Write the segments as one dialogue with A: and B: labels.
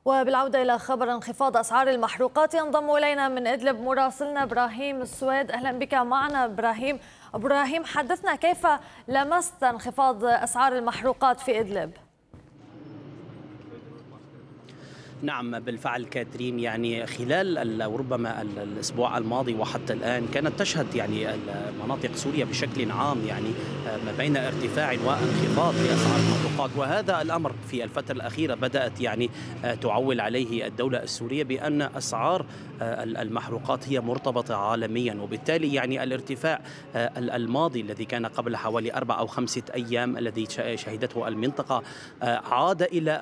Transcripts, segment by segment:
A: وبالعودة إلى خبر انخفاض أسعار المحروقات، ينضم إلينا من إدلب مراسلنا إبراهيم السويد. أهلا بك معنا إبراهيم. إبراهيم، حدثنا كيف لمست انخفاض أسعار المحروقات في إدلب؟
B: نعم بالفعل كاترين، يعني خلال ربما الأسبوع الماضي وحتى الآن كانت تشهد يعني مناطق سوريا بشكل عام يعني ما بين ارتفاع وانخفاض لأسعار المحروقات، وهذا الأمر في الفترة الأخيرة بدأت يعني تعول عليه الدولة السورية بأن أسعار المحروقات هي مرتبطة عالميا، وبالتالي يعني الارتفاع الماضي الذي كان قبل حوالي 4 أو 5 أيام الذي شهدته المنطقة عاد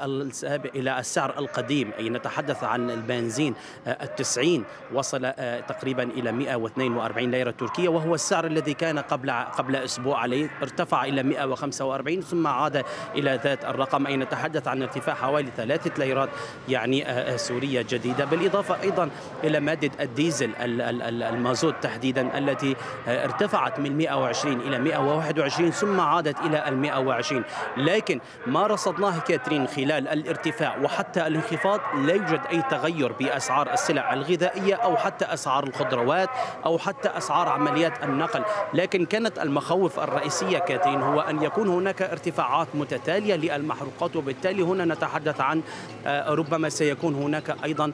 B: إلى السعر القديم، أي نتحدث عن البنزين ال90 وصل تقريبا إلى 142 ليرة تركية، وهو السعر الذي كان قبل أسبوع عليه، ارتفع إلى 145 ثم عاد إلى ذات الرقم، أي نتحدث عن ارتفاع حوالي 3 ليرات يعني سورية جديدة. بالإضافة أيضا إلى مادة الديزل المازوت تحديدا التي ارتفعت من 120 إلى 121 ثم عادت إلى 120، لكن ما رصدناه كاترين خلال الارتفاع وحتى الانخفاض لا يوجد أي تغير بأسعار السلع الغذائية أو حتى أسعار الخضروات أو حتى أسعار عمليات النقل، لكن كانت المخاوف الرئيسية كاترين هو أن يكون هناك ارتفاعات متتالية للمحروقات، وبالتالي هنا نتحدث عن ربما سيكون هناك أيضا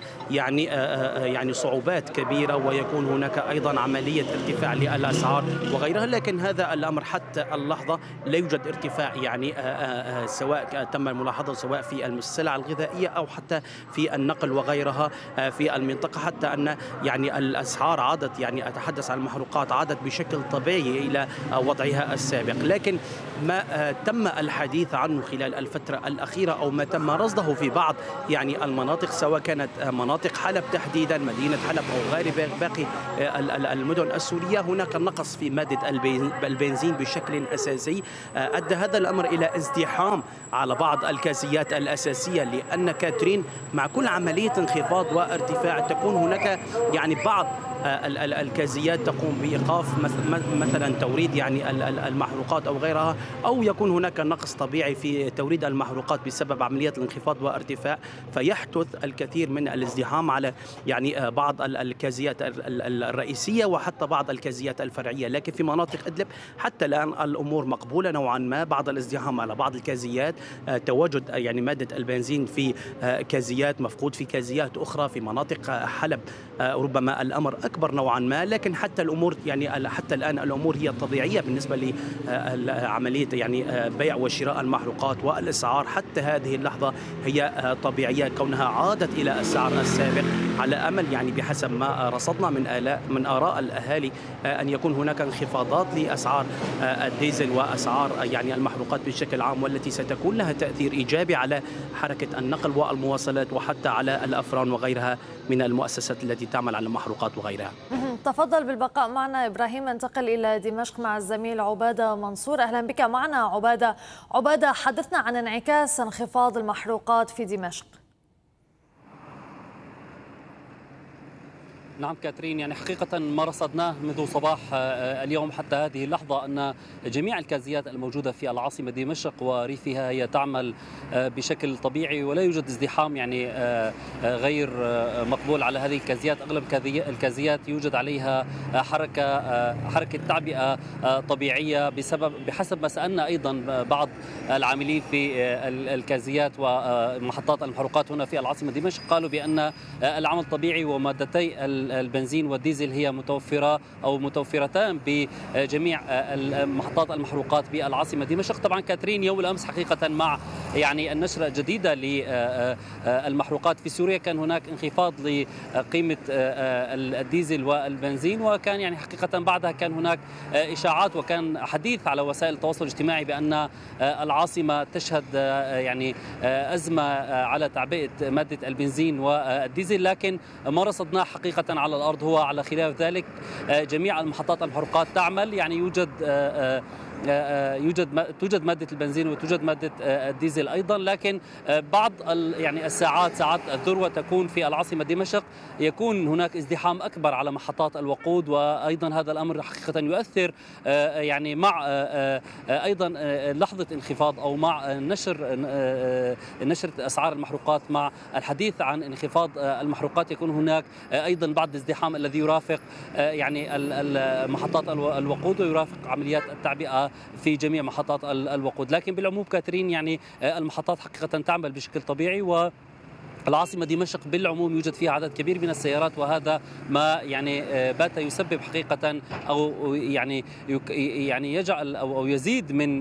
B: يعني صعوبات كبيرة، ويكون هناك أيضا عملية ارتفاع للأسعار وغيرها، لكن هذا الأمر حتى اللحظة لا يوجد ارتفاع يعني سواء تم الملاحظة سواء في السلع الغذائية أو حتى في النقل وغيرها في المنطقة، حتى أن يعني الأسعار عادت، يعني أتحدث عن المحروقات، عادت بشكل طبيعي إلى وضعها السابق. لكن ما تم الحديث عنه خلال الفترة الأخيرة أو ما تم رصده في بعض يعني المناطق، سواء كانت مناطق حلب تحديدا، مدينة حلب أو غير باقي المدن السورية، هناك نقص في مادة البنزين بشكل أساسي، أدى هذا الأمر إلى ازدحام على بعض الكاسيات الأساسية، لأن كاترين مع كل عملية انخفاض وارتفاع تكون هناك يعني بعض الكازيات تقوم بإيقاف مثلا توريد يعني المحروقات أو غيرها، أو يكون هناك نقص طبيعي في توريد المحروقات بسبب عملية الانخفاض وارتفاع، فيحدث الكثير من الازدحام على يعني بعض الكازيات الرئيسية وحتى بعض الكازيات الفرعية. لكن في مناطق إدلب حتى الآن الأمور مقبولة نوعا ما، بعض الازدحام على بعض الكازيات، تواجد يعني مادة البنزين في كازيات، مفقود في كازيات أخرى. في مناطق حلب ربما الأمر أكبر نوعا ما، لكن حتى الأمور يعني حتى الآن الأمور هي طبيعية بالنسبة لعملية يعني بيع وشراء المحروقات، والأسعار حتى هذه اللحظة هي طبيعية كونها عادت إلى السعر السابق، على أمل يعني بحسب ما رصدنا من آراء الأهالي أن يكون هناك انخفاضات لأسعار الديزل وأسعار يعني المحروقات بشكل عام، والتي ستكون لها تأثير إيجابي على حركة النقل والمواصلات وحتى على الأفران وغيرها من المؤسسات التي تعمل على المحروقات وغيرها.
A: تفضل بالبقاء معنا إبراهيم. ننتقل إلى دمشق مع الزميل عبادة منصور. أهلا بك معنا عبادة، حدثنا عن انعكاس انخفاض المحروقات في دمشق.
C: نعم كاترين، يعني حقيقة ما رصدناه منذ صباح اليوم حتى هذه اللحظة أن جميع الكازيات الموجودة في العاصمة دمشق وريفها هي تعمل بشكل طبيعي، ولا يوجد ازدحام يعني غير مقبول على هذه الكازيات. أغلب الكازيات يوجد عليها حركة تعبئة طبيعية بحسب ما سألنا أيضا بعض العاملين في الكازيات ومحطات المحروقات هنا في العاصمة دمشق، قالوا بأن العمل طبيعي ومادتي البنزين والديزل هي متوفرة أو متوفرتان بجميع محطات المحروقات بالعاصمة دمشق. طبعا كاترين، يوم الأمس حقيقة مع يعني النشرة الجديدة للمحروقات في سوريا كان هناك انخفاض لقيمة الديزل والبنزين، وكان يعني حقيقة بعدها كان هناك إشاعات وكان حديث على وسائل التواصل الاجتماعي بأن العاصمة تشهد يعني أزمة على تعبئة مادة البنزين والديزل، لكن ما رصدناه حقيقة على الأرض هو على خلاف ذلك. جميع المحطات المحروقات تعمل، يعني يوجد توجد مادة البنزين وتوجد مادة الديزل أيضا، لكن بعض يعني الساعات، ساعات الذروة تكون في العاصمة دمشق، يكون هناك ازدحام أكبر على محطات الوقود، وأيضا هذا الأمر حقيقة يؤثر يعني مع أيضا لحظة انخفاض أو مع نشر أسعار المحروقات. مع الحديث عن انخفاض المحروقات يكون هناك أيضا بعض الازدحام الذي يرافق يعني محطات الوقود ويرافق عمليات التعبئة في جميع محطات الوقود. لكن بالعموم كاترين يعني المحطات حقيقة تعمل بشكل طبيعي، و العاصمة دمشق بالعموم يوجد فيها عدد كبير من السيارات، وهذا ما يعني بات يسبب حقيقة أو يعني يجعل أو يزيد من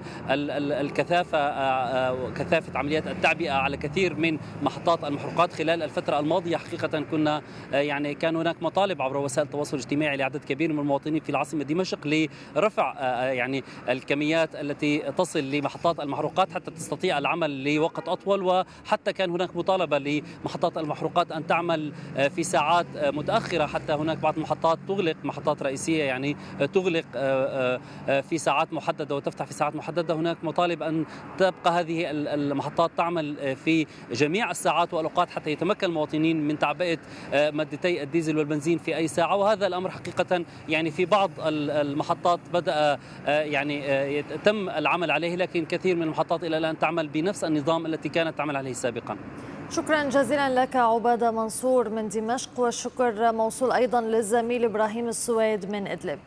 C: كثافة عمليات التعبئة على كثير من محطات المحروقات. خلال الفترة الماضية حقيقة كان هناك مطالب عبر وسائل التواصل الاجتماعي لعدد كبير من المواطنين في العاصمة دمشق لرفع يعني الكميات التي تصل لمحطات المحروقات حتى تستطيع العمل لوقت أطول، وحتى كان هناك مطالبة لمحطات المحروقات أن تعمل في ساعات متأخرة، حتى هناك بعض المحطات تغلق، محطات رئيسية يعني تغلق في ساعات محددة وتفتح في ساعات محددة. هناك مطالب أن تبقى هذه المحطات تعمل في جميع الساعات والأوقات حتى يتمكن المواطنين من تعبئة مادتي الديزل والبنزين في أي ساعة. وهذا الأمر حقيقة يعني في بعض المحطات بدأ يعني تم العمل عليه، لكن كثير من المحطات إلى الآن تعمل بنفس النظام التي كانت تعمل عليه سابقا.
A: شكرا جزيلا لك عبادة منصور من دمشق، والشكر موصول أيضا للزميل إبراهيم السويد من إدلب.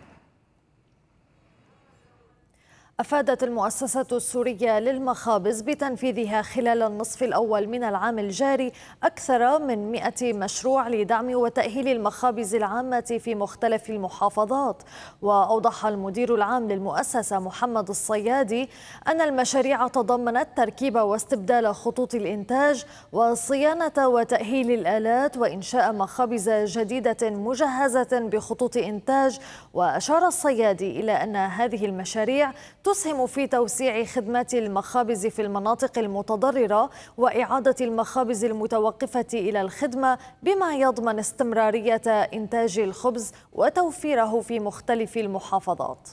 A: أفادت المؤسسة السورية للمخابز بتنفيذها خلال النصف الأول من العام الجاري أكثر من 100 مشروع لدعم وتأهيل المخابز العامة في مختلف المحافظات. وأوضح المدير العام للمؤسسة محمد الصيادي أن المشاريع تضمنت تركيب واستبدال خطوط الإنتاج وصيانة وتأهيل الآلات وإنشاء مخابز جديدة مجهزة بخطوط إنتاج. وأشار الصيادي إلى أن هذه المشاريع تسهم في توسيع خدمات المخابز في المناطق المتضررة وإعادة المخابز المتوقفة إلى الخدمة، بما يضمن استمرارية إنتاج الخبز وتوفيره في مختلف المحافظات.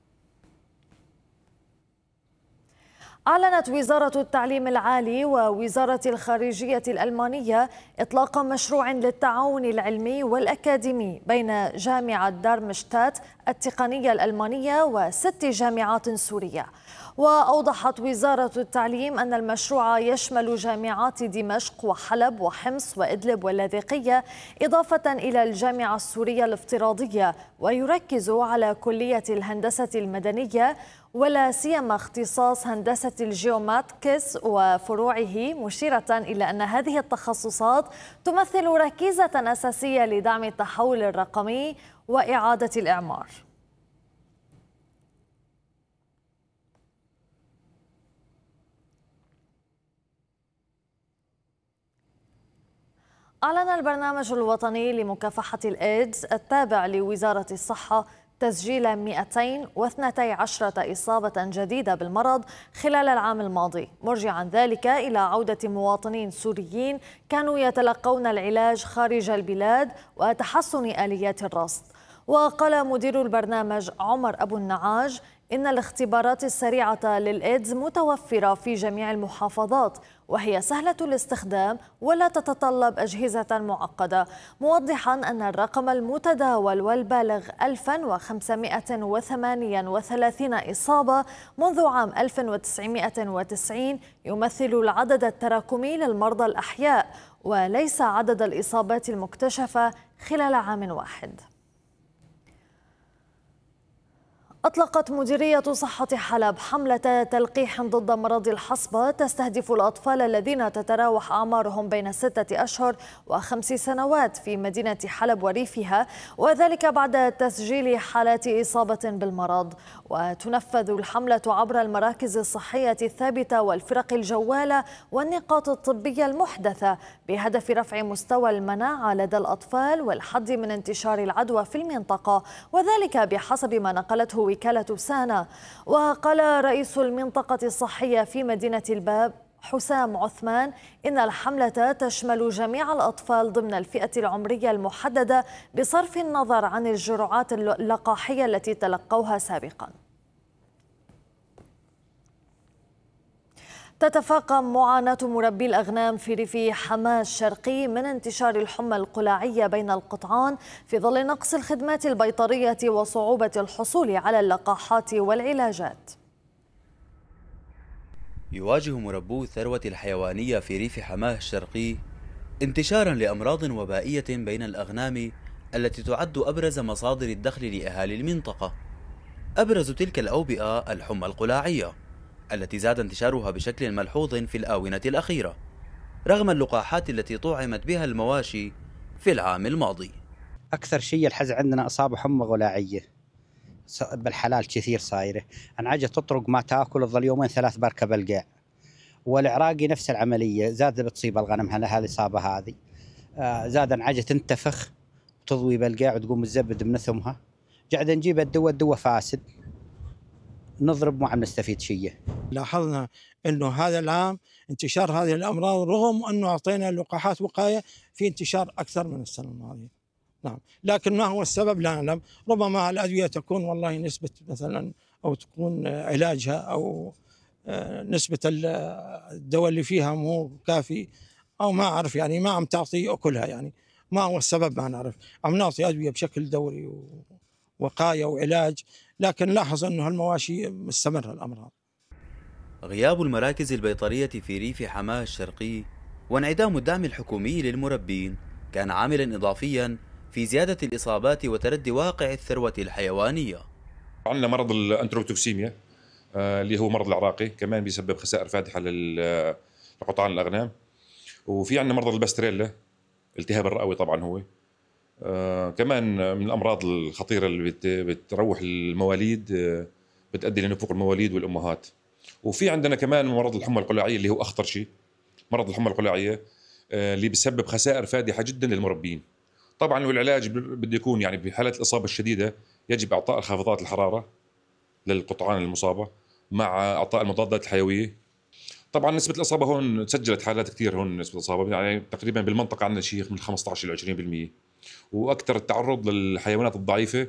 A: أعلنت وزارة التعليم العالي ووزارة الخارجية الألمانية إطلاق مشروع للتعاون العلمي والأكاديمي بين جامعة دارمشتات التقنية الألمانية و6 جامعات سورية. وأوضحت وزارة التعليم أن المشروع يشمل جامعات دمشق وحلب وحمص وإدلب واللاذقية، إضافة إلى الجامعة السورية الافتراضية، ويركز على كلية الهندسة المدنية ولا سيما اختصاص هندسة الجيوماتكس وفروعه، مشيرة إلى أن هذه التخصصات تمثل ركيزة أساسية لدعم التحول الرقمي وإعادة الإعمار. أعلن البرنامج الوطني لمكافحة الإيدز التابع لوزارة الصحة تسجيل 212 إصابة جديدة بالمرض خلال العام الماضي، مرجعا ذلك إلى عودة مواطنين سوريين كانوا يتلقون العلاج خارج البلاد وتحسن آليات الرصد. وقال مدير البرنامج عمر أبو النعاج إن الاختبارات السريعة للإيدز متوفرة في جميع المحافظات، وهي سهلة الاستخدام ولا تتطلب أجهزة معقدة، موضحا أن الرقم المتداول والبالغ 1538 إصابة منذ عام 1990 يمثل العدد التراكمي للمرضى الأحياء وليس عدد الإصابات المكتشفة خلال عام واحد. أطلقت مديرية صحة حلب حملة تلقيح ضد مرض الحصبة تستهدف الأطفال الذين تتراوح أعمارهم بين 6 أشهر و5 سنوات في مدينة حلب وريفها، وذلك بعد تسجيل حالات إصابة بالمرض. وتنفذ الحملة عبر المراكز الصحية الثابتة والفرق الجوالة والنقاط الطبية المحدثة بهدف رفع مستوى المناعة لدى الأطفال والحد من انتشار العدوى في المنطقة، وذلك بحسب ما نقلته وكالة سانا. وقال رئيس المنطقة الصحية في مدينة الباب حسام عثمان إن الحملة تشمل جميع الأطفال ضمن الفئة العمرية المحددة بصرف النظر عن الجرعات اللقاحية التي تلقوها سابقا. تتفاقم معاناة مربي الأغنام في ريف حماة الشرقي من انتشار الحمى القلاعية بين القطعان في ظل نقص الخدمات البيطرية وصعوبة الحصول على اللقاحات والعلاجات.
D: يواجه مربو الثروة الحيوانية في ريف حماة الشرقي انتشارا لأمراض وبائية بين الأغنام التي تعد أبرز مصادر الدخل لأهالي المنطقة. أبرز تلك الأوبئة الحمى القلاعية التي زاد انتشارها بشكل ملحوظ في الآونة الأخيرة رغم اللقاحات التي طعمت بها المواشي في العام الماضي.
E: أكثر شيء الحز عندنا إصابة حمى غلاعية بالحلال كثير صايرة، أنعجة تطرق ما تاكل تظل يومين ثلاث بركة القاع. والعراقي نفس العملية، زاد بتصيب الغنم هالإصابة هذه، زاد أنعجة تنتفخ وتضوي بالقاع وتقوم تزبد من ثمها. قاعد نجيب الدواء فاسد، نضرب ما عم نستفيد شيء.
F: لاحظنا انه هذا العام انتشار هذه الامراض رغم انه اعطينا لقاحات وقايه في انتشار اكثر من السنه الماضيه. نعم، لكن ما هو السبب لا نعلم، ربما الادويه تكون والله نسبه مثلا او تكون علاجها او نسبه الدواء اللي فيها مو كافي او ما اعرف، يعني ما عم تعطي اكلها، يعني ما هو السبب ما نعرف. عم نعطي ادويه بشكل دوري وقايه وعلاج، لكن لاحظ أنه المواشي مستمرة الأمراض.
D: غياب المراكز البيطرية في ريف حماة الشرقي وانعدام الدعم الحكومي للمربين كان عاملا إضافيا في زيادة الإصابات وتردي واقع الثروة الحيوانية.
G: عندنا مرض الأنتروتوكسيميا اللي هو مرض العراقي، كمان بيسبب خسائر فادحة لقطعان الأغنام. وفي عندنا مرض الباستريلا، التهاب الرئوي طبعا هو كمان من الأمراض الخطيرة اللي بتروح المواليد، بتؤدي لنفوق المواليد والأمهات. وفي عندنا كمان مرض الحمى القلاعية اللي هو أخطر شيء، مرض الحمى القلاعية اللي بيسبب خسائر فادحة جدا للمربين. طبعا والعلاج بده يكون يعني في حالة الإصابة الشديدة يجب إعطاء خافضات الحرارة للقطعان المصابة مع إعطاء المضادات الحيوية. طبعا نسبة الإصابة هون سجلت حالات كثير، هون نسبة الإصابة يعني تقريبا بالمنطقة عندنا شيء من 15 إلى 20%، واكثر التعرض للحيوانات الضعيفه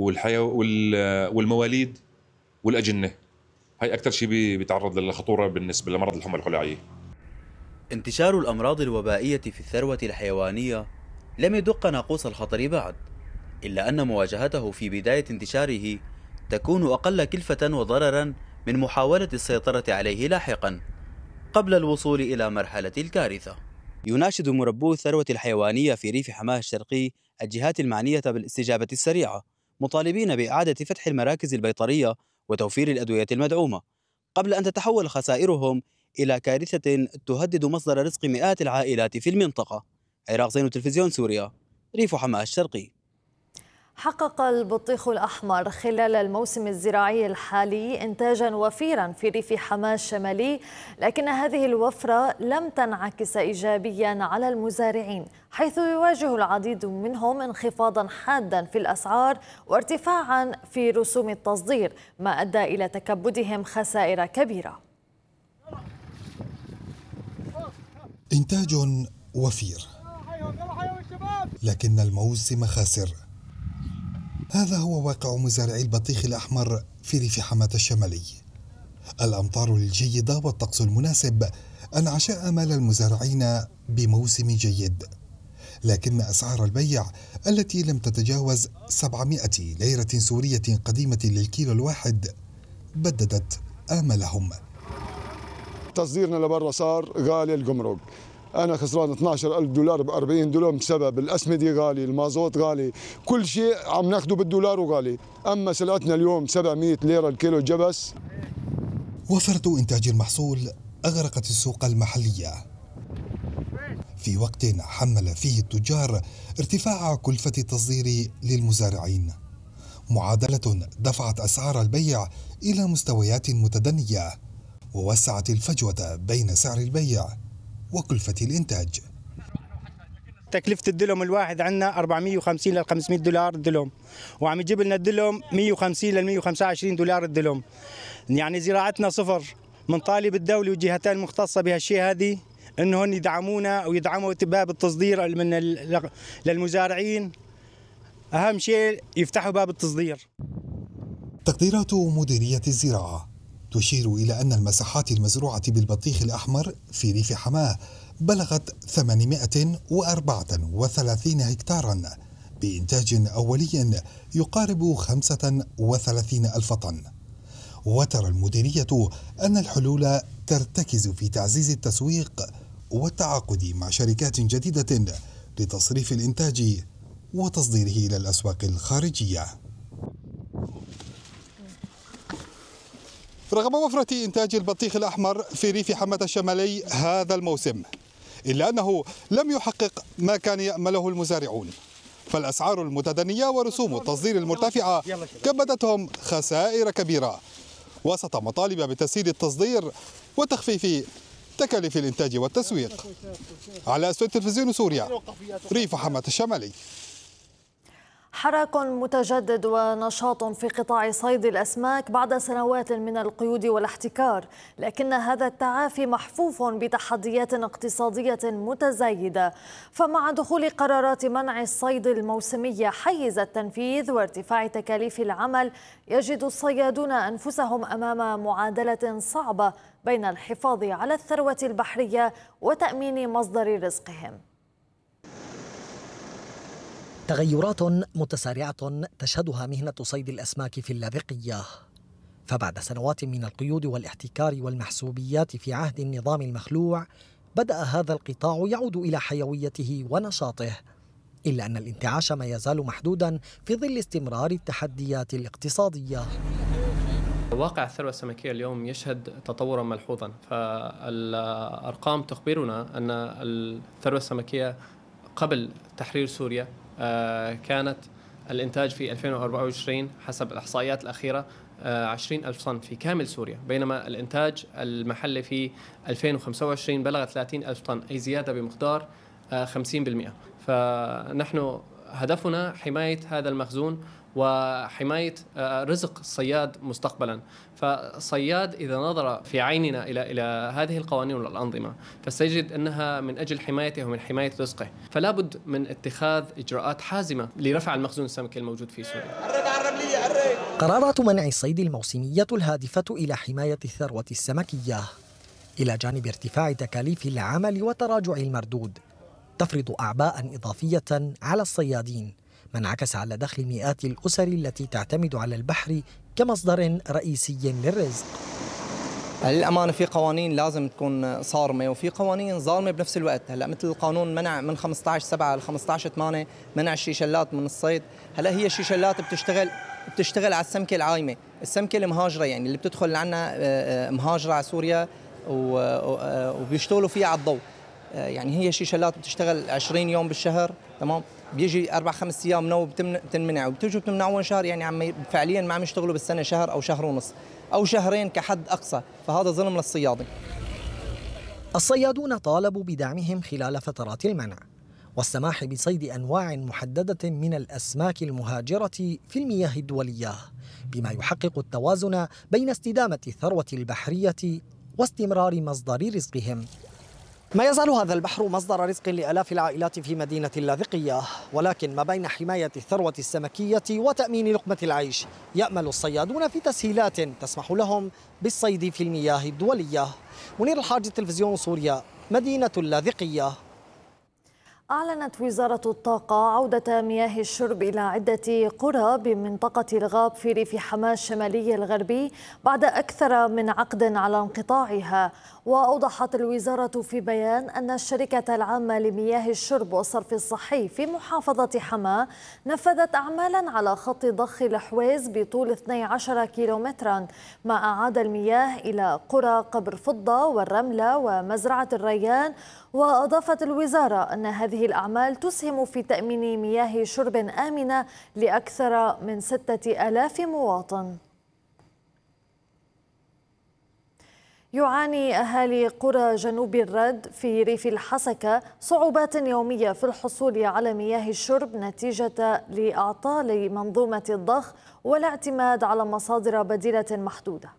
G: والمواليد والاجنه، هي اكثر شيء بيتعرض للخطوره بالنسبه لمرض الحمى القلاعيه.
D: انتشار الامراض الوبائيه في الثروه الحيوانيه لم يدق ناقوس الخطر بعد، الا ان مواجهته في بدايه انتشاره تكون اقل كلفه وضررا من محاوله السيطره عليه لاحقا قبل الوصول الى مرحله الكارثه. يناشد مربو الثروة الحيوانية في ريف حماة الشرقي الجهات المعنية بالاستجابة السريعة، مطالبين بإعادة فتح المراكز البيطرية وتوفير الأدوية المدعومة قبل أن تتحول خسائرهم إلى كارثة تهدد مصدر رزق مئات العائلات في المنطقة. عراق زين، تلفزيون سوريا، ريف حماة الشرقي.
A: حقق البطيخ الأحمر خلال الموسم الزراعي الحالي إنتاجا وفيرا في ريف حماة الشمالي، لكن هذه الوفرة لم تنعكس إيجابيا على المزارعين، حيث يواجه العديد منهم انخفاضا حادا في الأسعار وارتفاعا في رسوم التصدير، ما أدى إلى تكبدهم خسائر كبيرة.
H: إنتاج وفير لكن الموسم خاسر، هذا هو واقع مزارعي البطيخ الأحمر في ريف حماة الشمالي. الأمطار الجيدة والطقس المناسب أنعش آمال المزارعين بموسم جيد، لكن أسعار البيع التي لم تتجاوز 700 ليرة سورية قديمة للكيلو الواحد بددت آمالهم.
I: تصديرنا لبرا صار غالي، الجمرك أنا خسران 12,000 دولار ب40 دولار بسبب الأسمدة غالي، المازوت غالي، كل شيء عم ناخده بالدولار وغالي. أما سلعتنا اليوم 700 ليرة الكيلو الجبس.
H: وفرة إنتاج المحصول أغرقت السوق المحلية في وقت حمل فيه التجار ارتفاع كلفة التصدير للمزارعين، معادلة دفعت أسعار البيع إلى مستويات متدنية ووسعت الفجوة بين سعر البيع وكلفة الإنتاج.
E: تكلفة الدلم الواحد عندنا 450 ل 500 دولار الدلم، وعم يجيب لنا الدلم 150 ل 125 دولار الدلم. يعني زراعتنا صفر. من طالب الدولة والجهتين المختصة بهالشيء هذه انهم يدعمونا ويدعموا باب التصدير للمزارعين. اهم شيء يفتحوا باب التصدير.
H: تقديرات مديرية الزراعة تشير إلى أن المساحات المزروعة بالبطيخ الأحمر في ريف حماة بلغت 834 هكتارا بإنتاج أولي يقارب 35 ألف طن. وترى المديرية أن الحلول ترتكز في تعزيز التسويق والتعاقد مع شركات جديدة لتصريف الإنتاج وتصديره إلى الأسواق الخارجية. رغم وفرة إنتاج البطيخ الأحمر في ريف حماة الشمالي هذا الموسم، إلا أنه لم يحقق ما كان يأمله المزارعون، فالأسعار المتدنية ورسوم التصدير المرتفعة كبدتهم خسائر كبيرة وسط مطالب بتسهيل التصدير وتخفيف تكاليف الإنتاج والتسويق. على أسود تلفزيون سوريا، ريف حماة الشمالي.
A: حراك متجدد ونشاط في قطاع صيد الأسماك بعد سنوات من القيود والاحتكار، لكن هذا التعافي محفوف بتحديات اقتصادية متزايدة. فمع دخول قرارات منع الصيد الموسمية حيز التنفيذ وارتفاع تكاليف العمل، يجد الصيادون أنفسهم أمام معادلة صعبة بين الحفاظ على الثروة البحرية وتأمين مصدر رزقهم.
J: تغيرات متسارعة تشهدها مهنة صيد الأسماك في اللاذقية، فبعد سنوات من القيود والاحتكار والمحسوبيات في عهد النظام المخلوع، بدأ هذا القطاع يعود إلى حيويته ونشاطه، إلا أن الانتعاش ما يزال محدودا في ظل استمرار التحديات الاقتصادية.
K: واقع الثروة السمكية اليوم يشهد تطورا ملحوظا، فالأرقام تخبرنا أن الثروة السمكية قبل تحرير سوريا كانت الإنتاج في 2024 حسب الإحصائيات الأخيرة 20,000 طن في كامل سوريا، بينما الإنتاج المحلي في 2025 بلغ 30,000 طن، أي زيادة بمقدار 50%. فنحن هدفنا حماية هذا المخزون وحماية رزق الصياد مستقبلا. فالصياد إذا نظر في عيننا إلى هذه القوانين والأنظمة فسيجد أنها من أجل حمايته ومن حماية رزقه، فلا بد من اتخاذ إجراءات حازمة لرفع المخزون السمكي الموجود في سوريا.
J: قرارات منع الصيد الموسمية الهادفة إلى حماية الثروة السمكية إلى جانب ارتفاع تكاليف العمل وتراجع المردود تفرض أعباء إضافية على الصيادين، ما انعكس على دخل مئات الأسر التي تعتمد على البحر كمصدر رئيسي للرزق.
L: للأمانة في قوانين لازم تكون صارمة وفي قوانين ظالمة بنفس الوقت. هلا مثل القانون منع من 15/7 ل 15/8 منع الشيشلات من الصيد. هلا هي الشيشلات بتشتغل على السمكة العايمة، السمكة المهاجرة، يعني اللي بتدخل عنا مهاجرة على سوريا وبيشتغلوا فيها على الضوء. يعني هي شيشلات بتشتغل 20 يوم بالشهر، تمام، بيجي 4-5 ايام نوم بتنمنع، وبتجوا بتمنعون شهر، يعني فعليا ما عم يشتغلوا بالسنه شهر او شهر ونص او شهرين كحد اقصى، فهذا ظلم للصيادين.
J: الصيادون طالبوا بدعمهم خلال فترات المنع والسماح بصيد انواع محدده من الاسماك المهاجره في المياه الدوليه، بما يحقق التوازن بين استدامه الثروه البحريه واستمرار مصدر رزقهم. ما يزال هذا البحر مصدر رزق لآلاف العائلات في مدينة اللاذقية، ولكن ما بين حماية الثروة السمكية وتأمين لقمة العيش يأمل الصيادون في تسهيلات تسمح لهم بالصيد في المياه الدولية. منير الحاج، تلفزيون سوريا، مدينة اللاذقية.
A: أعلنت وزارة الطاقة عودة مياه الشرب إلى عدة قرى بمنطقة الغاب في ريف حماة الشمالي الغربي بعد أكثر من عقد على انقطاعها. وأوضحت الوزارة في بيان أن الشركة العامة لمياه الشرب والصرف الصحي في محافظة حماة نفذت أعمالا على خط ضخ الحويز بطول 12 كيلومترا، ما أعاد المياه إلى قرى قبر فضة والرملة ومزرعة الريان. وأضافت الوزارة أن هذه الأعمال تسهم في تأمين مياه شرب آمنة لأكثر من 6,000 مواطن. يعاني أهالي قرى جنوب الرد في ريف الحسكة صعوبات يومية في الحصول على مياه الشرب نتيجة لأعطال منظومة الضخ والاعتماد على مصادر بديلة محدودة.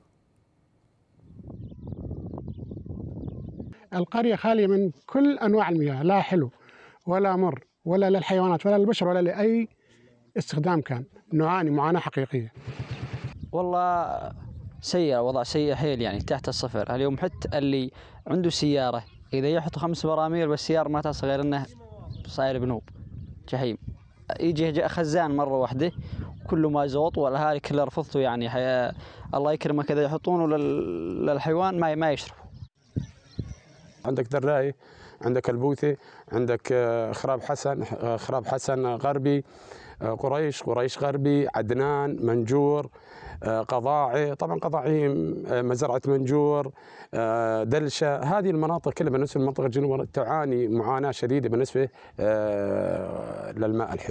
M: القرية خالية من كل أنواع المياه، لا حلو ولا مر ولا للحيوانات ولا للبشر ولا لأي استخدام كان. نعاني معاناة حقيقية.
N: والله سيء، وضع سيء حيل يعني تحت الصفر. اليوم حتى اللي عنده سيارة إذا يحط 5 براميل بالسيارة ما تصل غير إنه صاير بنوب جحيم. يجي خزان مرة واحدة كله ما زوط، والأهالي كلها رفضته يعني الله يكرمه كذا يحطونه للحيوان ما يشرب.
O: عندك دراي، عندك البوثي، عندك خراب حسن غربي، قريش غربي، عدنان، منجور، قضاعي. طبعا قضاعي مزرعة منجور، دلشة. هذه المناطق كلها بالنسبة للمنطقة الجنوبية تعاني معاناة شديدة بالنسبة للماء الحلو.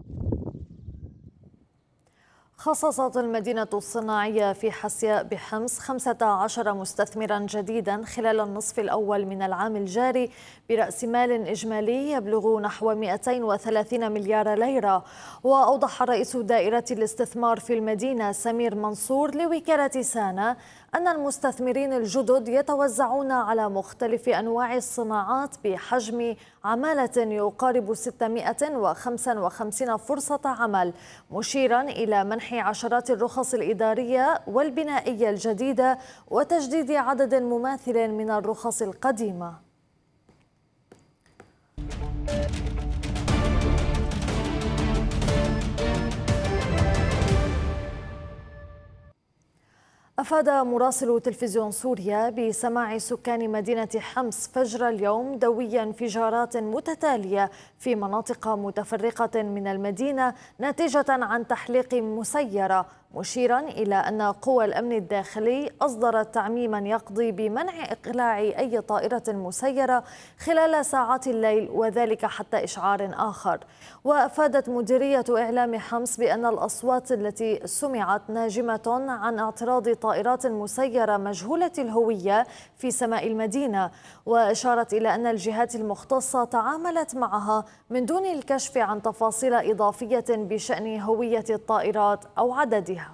A: خصصت المدينة الصناعية في حسياء بحمص 15 مستثمرا جديدا خلال النصف الأول من العام الجاري برأس مال إجمالي يبلغ نحو 230 مليار ليرة. وأوضح رئيس دائرة الاستثمار في المدينة سمير منصور لوكالة سانا أن المستثمرين الجدد يتوزعون على مختلف أنواع الصناعات بحجم عمالة يقارب 655 فرصة عمل، مشيرا إلى منح عشرات الرخص الإدارية والبنائية الجديدة وتجديد عدد مماثل من الرخص القديمة. أفاد مراسل تلفزيون سوريا بسماع سكان مدينة حمص فجر اليوم دوي انفجارات متتالية في مناطق متفرقة من المدينة ناتجة عن تحليق مسيرة، مشيرا إلى أن قوى الأمن الداخلي أصدرت تعميما يقضي بمنع إقلاع أي طائرة مسيرة خلال ساعات الليل وذلك حتى إشعار آخر. وأفادت مديرية إعلام حمص بأن الأصوات التي سمعت ناجمة عن اعتراض طائرات مسيرة مجهولة الهوية في سماء المدينة، وأشارت إلى أن الجهات المختصة تعاملت معها من دون الكشف عن تفاصيل إضافية بشأن هوية الطائرات أو عددها.